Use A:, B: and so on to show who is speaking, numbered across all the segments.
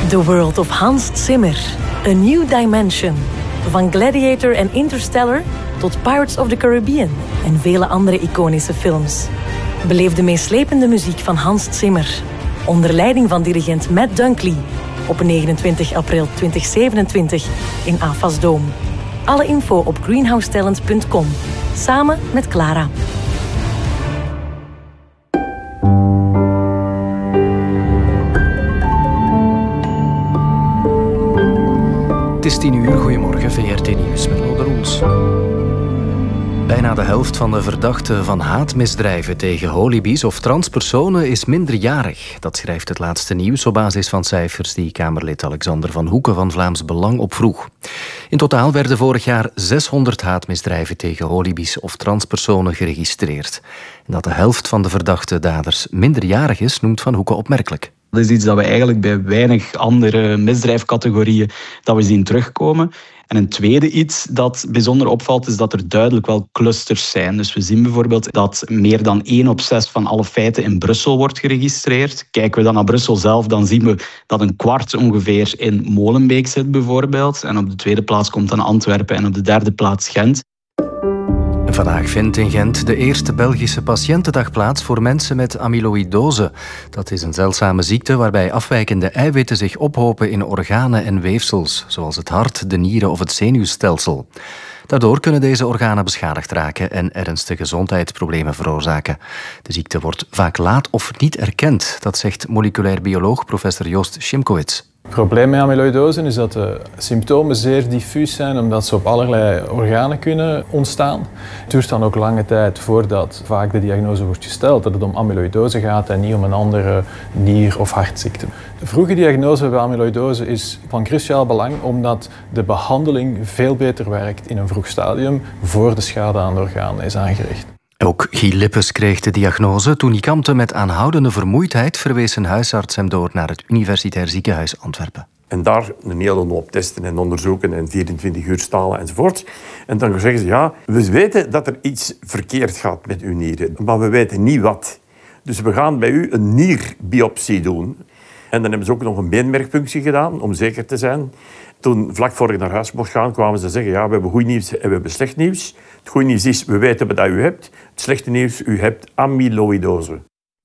A: The World of Hans Zimmer. A New Dimension. Van Gladiator en Interstellar tot Pirates of the Caribbean en vele andere iconische films. Beleef de meeslepende muziek van Hans Zimmer. Onder leiding van dirigent Matt Dunkley. Op 29 april 2027 in AFAS Dome. Alle info op greenhousetalent.com. Samen met Clara.
B: Het is 10:00, goedemorgen, VRT Nieuws met Lode Roels. Bijna de helft van de verdachten van haatmisdrijven tegen holibies of transpersonen is minderjarig. Dat schrijft het laatste nieuws op basis van cijfers die Kamerlid Alexander van Hoeken van Vlaams Belang opvroeg. In totaal werden vorig jaar 600 haatmisdrijven tegen holibies of transpersonen geregistreerd. En dat de helft van de verdachte daders minderjarig is, noemt Van Hoeken opmerkelijk.
C: Dat is iets dat we eigenlijk bij weinig andere misdrijfcategorieën dat we zien terugkomen. En een tweede iets dat bijzonder opvalt, is dat er duidelijk wel clusters zijn. Dus we zien bijvoorbeeld dat meer dan 1 op 6 van alle feiten in Brussel wordt geregistreerd. Kijken we dan naar Brussel zelf, dan zien we dat een kwart ongeveer in Molenbeek zit bijvoorbeeld. En op de tweede plaats komt dan Antwerpen en op de derde plaats Gent.
B: Vandaag vindt in Gent de eerste Belgische patiëntendag plaats voor mensen met amyloïdose. Dat is een zeldzame ziekte waarbij afwijkende eiwitten zich ophopen in organen en weefsels, zoals het hart, de nieren of het zenuwstelsel. Daardoor kunnen deze organen beschadigd raken en ernstige gezondheidsproblemen veroorzaken. De ziekte wordt vaak laat of niet erkend, dat zegt moleculair bioloog professor Joost Szymkowicz.
D: Het probleem met amyloïdose is dat de symptomen zeer diffuus zijn, omdat ze op allerlei organen kunnen ontstaan. Het duurt dan ook lange tijd voordat vaak de diagnose wordt gesteld dat het om amyloïdose gaat en niet om een andere nier- of hartziekte. De vroege diagnose bij amyloïdose is van cruciaal belang, omdat de behandeling veel beter werkt in een vroeg stadium voor de schade aan de organen is aangericht.
B: Ook Guy Lippes kreeg de diagnose. Toen hij kampte met aanhoudende vermoeidheid, verwees een huisarts hem door naar het Universitair Ziekenhuis Antwerpen.
E: En daar een hele hoop testen en onderzoeken en 24 uur stalen enzovoort. En dan zeggen ze, ja, we weten dat er iets verkeerd gaat met uw nieren, maar we weten niet wat. Dus we gaan bij u een nierbiopsie doen. En dan hebben ze ook nog een beenmergpunctie gedaan, om zeker te zijn. Toen, vlak voor ik naar huis mocht gaan, kwamen ze zeggen, ja, we hebben goed nieuws en we hebben slecht nieuws. Het goede nieuws is, we weten wat u hebt. Het slechte nieuws, u hebt amyloïdose.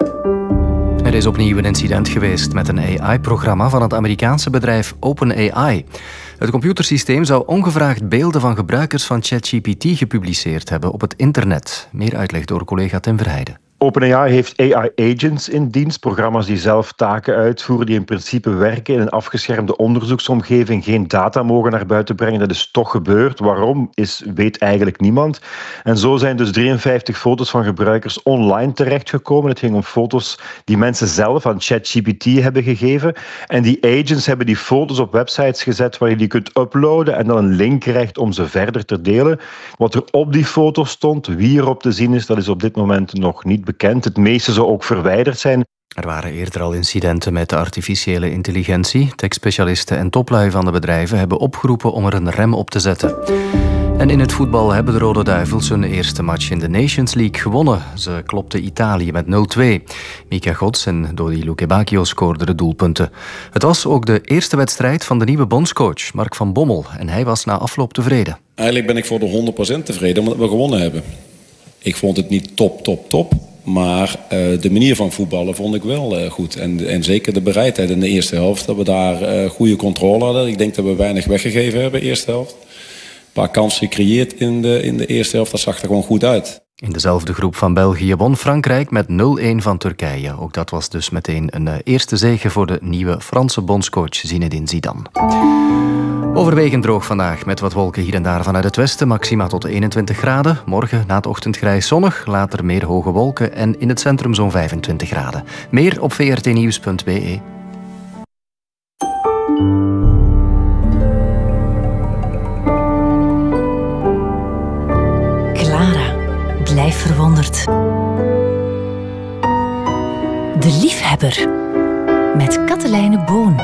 B: Er is opnieuw een incident geweest met een AI-programma van het Amerikaanse bedrijf OpenAI. Het computersysteem zou ongevraagd beelden van gebruikers van ChatGPT gepubliceerd hebben op het internet. Meer uitleg door collega Tim Verheijden.
F: OpenAI heeft AI-agents in dienst, programma's die zelf taken uitvoeren, die in principe werken in een afgeschermde onderzoeksomgeving, geen data mogen naar buiten brengen. Dat is toch gebeurd. Waarom, weet eigenlijk niemand. En zo zijn dus 53 foto's van gebruikers online terechtgekomen. Het ging om foto's die mensen zelf aan ChatGPT hebben gegeven. En die agents hebben die foto's op websites gezet waar je die kunt uploaden en dan een link krijgt om ze verder te delen. Wat er op die foto's stond, wie erop te zien is, dat is op dit moment nog niet bekend. Het meeste zou ook verwijderd zijn.
B: Er waren eerder al incidenten met de artificiële intelligentie. Tech-specialisten en toplui van de bedrijven hebben opgeroepen om er een rem op te zetten. En in het voetbal hebben de Rode Duivels hun eerste match in de Nations League gewonnen. Ze klopten Italië met 0-2. Mika Gods en Dodi Lukebakio scoorden de doelpunten. Het was ook de eerste wedstrijd van de nieuwe bondscoach, Mark van Bommel. En hij was na afloop tevreden.
G: Eigenlijk ben ik voor de 100% tevreden omdat we gewonnen hebben. Ik vond het niet top. Maar de manier van voetballen vond ik wel goed. En zeker de bereidheid in de eerste helft. Dat we daar goede controle hadden. Ik denk dat we weinig weggegeven hebben in de eerste helft. Een paar kansen gecreëerd in de eerste helft. Dat zag er gewoon goed uit.
B: In dezelfde groep van België won Frankrijk met 0-1 van Turkije. Ook dat was dus meteen een eerste zege voor de nieuwe Franse bondscoach Zinedine Zidane. Overwegend droog vandaag, met wat wolken hier en daar vanuit het westen. Maxima tot 21 graden. Morgen na het ochtend grijs zonnig, later meer hoge wolken en in het centrum zo'n 25 graden. Meer op vrtnieuws.be.
A: Clara, blijf verwonderd. De Liefhebber met Katelijne Boon.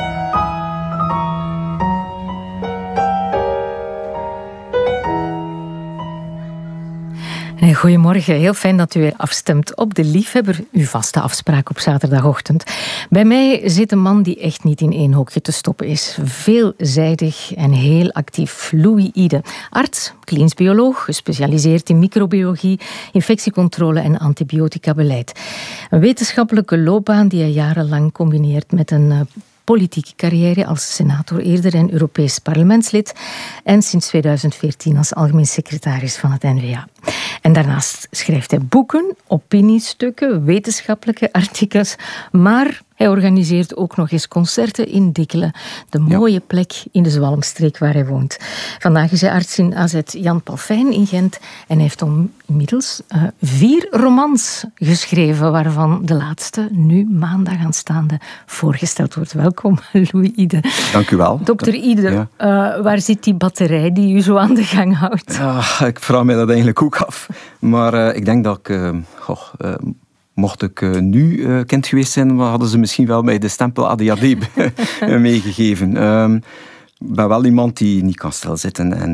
H: Goedemorgen, heel fijn dat u weer afstemt op De Liefhebber, uw vaste afspraak op zaterdagochtend. Bij mij zit een man die echt niet in één hokje te stoppen is. Veelzijdig en heel actief. Louis Ide, arts, klinisch bioloog, gespecialiseerd in microbiologie, infectiecontrole en antibiotica-beleid. Een wetenschappelijke loopbaan die hij jarenlang combineert met een politieke carrière als senator eerder en Europees parlementslid en sinds 2014 als algemeen secretaris van het N-VA. En daarnaast schrijft hij boeken, opiniestukken, wetenschappelijke artikels, maar hij organiseert ook nog eens concerten in Dikkelen, de mooie plek in de Zwalmstreek waar hij woont. Vandaag is hij arts in AZ Jan Palfijn in Gent en hij heeft inmiddels 4 romans geschreven, waarvan de laatste nu maandag aanstaande voorgesteld wordt. Welkom, Louis Ide.
I: Dank u wel.
H: Dokter Ide, waar zit die batterij die u zo aan de gang houdt?
I: Ja, ik vraag me dat eigenlijk ook af. Maar ik denk dat ik... mocht ik nu kind geweest zijn, hadden ze misschien wel mij de stempel ADHD meegegeven. Ik ben wel iemand die niet kan stilzitten. En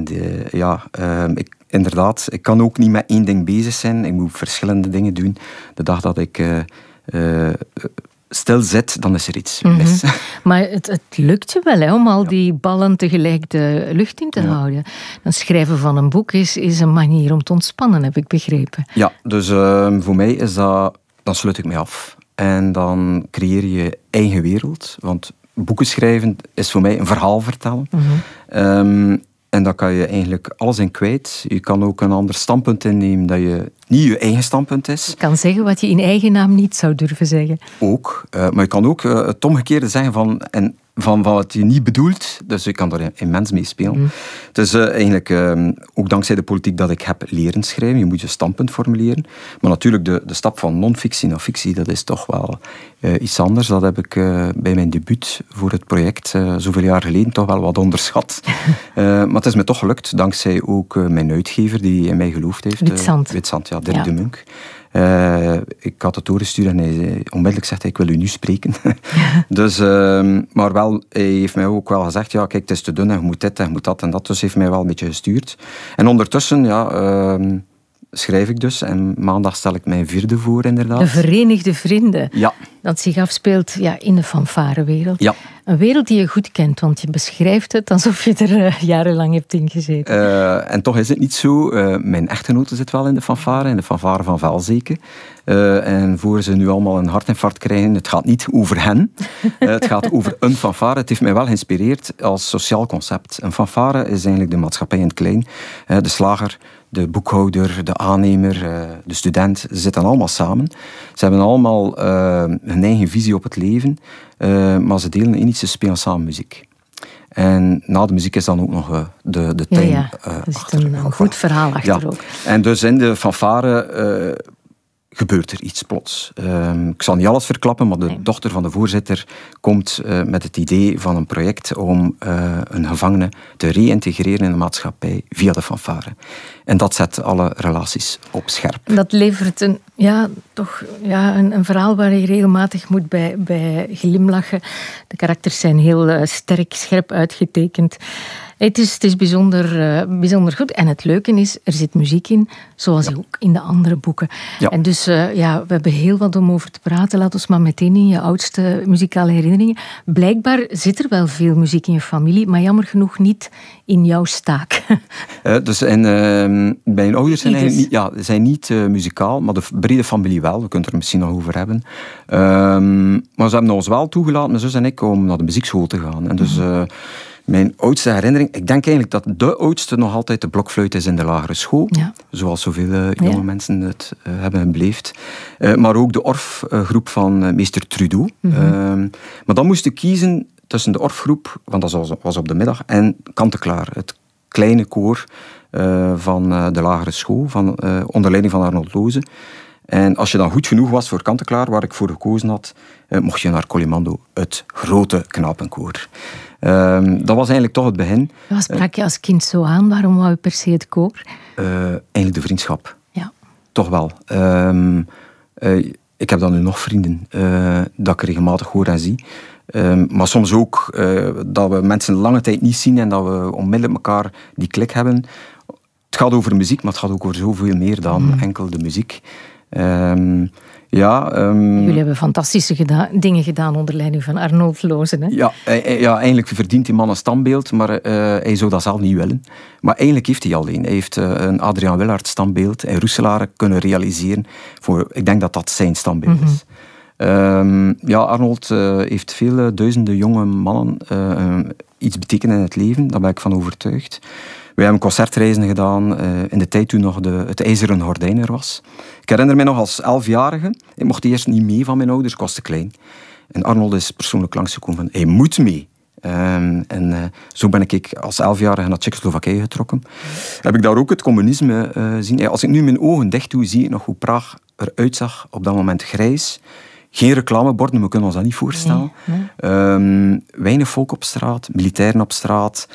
I: ik kan ook niet met één ding bezig zijn. Ik moet verschillende dingen doen. De dag dat ik stil zit, dan is er iets mis.
H: Maar het lukt je wel om al die ballen tegelijk de lucht in te houden. Het schrijven van een boek is een manier om te ontspannen, heb ik begrepen. Ja,
I: dus voor mij is dat... Dan sluit ik mij af. En dan creëer je je eigen wereld. Want boeken schrijven is voor mij een verhaal vertellen. En daar kan je eigenlijk alles in kwijt. Je kan ook een ander standpunt innemen dat je niet je eigen standpunt is.
H: Je kan zeggen wat je in eigen naam niet zou durven zeggen.
I: Ook. Maar je kan ook het omgekeerde zeggen van wat je niet bedoelt. Dus je kan er immens mee spelen. Het is eigenlijk ook dankzij de politiek dat ik heb leren schrijven. Je moet je standpunt formuleren. Maar natuurlijk de stap van non-fictie naar fictie, dat is toch wel iets anders. Dat heb ik bij mijn debuut voor het project zoveel jaar geleden toch wel wat onderschat. Maar het is me toch gelukt, dankzij ook mijn uitgever die in mij geloofd heeft. Witzand, ja, Dirk de Munk. Ik had het doorgestuurd en hij onmiddellijk zegt ik wil u nu spreken. Dus, maar wel, hij heeft mij ook wel gezegd, ja kijk, het is te dun en je moet dit en je moet dat en dat. Dus hij heeft mij wel een beetje gestuurd. En ondertussen, schrijf ik dus. En maandag stel ik mijn 4e voor, inderdaad.
H: De Verenigde Vrienden.
I: Ja.
H: Dat zich afspeelt in de fanfarewereld.
I: Ja.
H: Een wereld die je goed kent, want je beschrijft het alsof je er jarenlang hebt ingezeten.
I: En toch is het niet zo. Mijn echtgenote zit wel in de fanfare van Velzeke. En voor ze nu allemaal een hartinfarct krijgen, het gaat niet over hen. Het gaat over een fanfare. Het heeft mij wel geïnspireerd als sociaal concept. Een fanfare is eigenlijk de maatschappij in het klein. De slager, de boekhouder, de aannemer, de student, ze zitten allemaal samen. Ze hebben allemaal hun eigen visie op het leven, maar ze delen in iets, ze spelen samen muziek. En na de muziek is dan ook nog de tuin.
H: Er zit een goed verhaal achter ook.
I: En dus in de fanfare gebeurt er iets plots. Ik zal niet alles verklappen, maar de dochter van de voorzitter komt met het idee van een project om een gevangene te reïntegreren in de maatschappij via de fanfare. En dat zet alle relaties op scherp.
H: Dat levert een verhaal waar je regelmatig moet bij glimlachen. De karakters zijn heel sterk, scherp uitgetekend. Het is bijzonder goed. En het leuke is, er zit muziek in, zoals ook in de andere boeken. Ja. En dus we hebben heel wat om over te praten. Laat ons maar meteen in je oudste muzikale herinneringen. Blijkbaar zit er wel veel muziek in je familie, maar jammer genoeg niet in jouw staak.
I: Mijn ouders zijn niet muzikaal, maar de brede familie wel. We kunnen het er misschien nog over hebben. Maar ze hebben ons wel toegelaten, mijn zus en ik, om naar de muziekschool te gaan. En dus... Mijn oudste herinnering, ik denk eigenlijk dat de oudste nog altijd de blokfluit is in de lagere school. Ja. Zoals zoveel jonge mensen het hebben beleefd. Maar ook de orfgroep van meester Trudeau. Maar dan moest ik kiezen tussen de orfgroep, want dat was op de middag, en Kant-en-Klaar. Het kleine koor van de lagere school, onder leiding van Arnold Loze. En als je dan goed genoeg was voor Kant-en-Klaar, waar ik voor gekozen had, mocht je naar Colimando, het grote knapenkoor. Dat was eigenlijk toch het begin.
H: Wat sprak je als kind zo aan? Waarom wou je per se het koor?
I: Eigenlijk de vriendschap.
H: Ja.
I: Toch wel. Ik heb dan nu nog vrienden dat ik regelmatig hoor en zie. Maar soms ook dat we mensen lange tijd niet zien en dat we onmiddellijk elkaar die klik hebben. Het Het gaat over muziek, maar het gaat ook over zoveel meer dan enkel de muziek.
H: Jullie hebben fantastische dingen gedaan onder leiding van Arnold Loozen. Hè?
I: Ja, eigenlijk verdient die man een standbeeld, maar hij zou dat zelf niet willen. Maar eigenlijk heeft hij alleen. Hij heeft een Adriaan Willaert standbeeld in Roeselare kunnen realiseren. Ik denk dat dat zijn standbeeld is. Arnold heeft vele duizenden jonge mannen iets betekend in het leven. Daar ben ik van overtuigd. We hebben concertreizen gedaan in de tijd toen nog het ijzeren gordijn er was. Ik herinner me nog als 11-jarige. Ik mocht eerst niet mee van mijn ouders, ik was te klein. En Arnold is persoonlijk langsgekomen van, hij moet mee. Zo ben ik als 11-jarige naar Tsjechoslowakije getrokken. Heb ik daar ook het communisme zien. Als ik nu mijn ogen dicht doe, zie ik nog hoe Praag eruit zag. Op dat moment grijs. Geen reclameborden, we kunnen ons dat niet voorstellen. Weinig volk op straat, militairen op straat.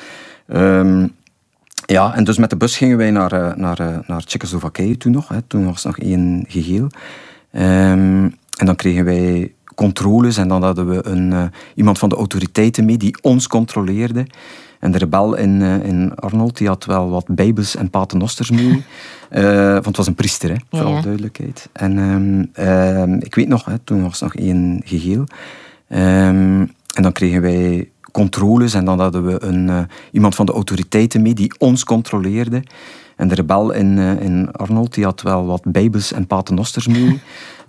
I: En dus met de bus gingen wij naar Tsjechoslowakije toen nog. Toen was het nog één geheel. En dan kregen wij controles en dan hadden we iemand van de autoriteiten mee die ons controleerde. En de rebel in Arnold die had wel wat bijbels en paternosters mee. Want het was een priester, voor alle duidelijkheid. En ik weet nog, toen was het nog één geheel. En dan kregen wij controles en dan hadden we iemand van de autoriteiten mee die ons controleerde. En de rebel in Arnold die had wel wat bijbels en paternosters mee.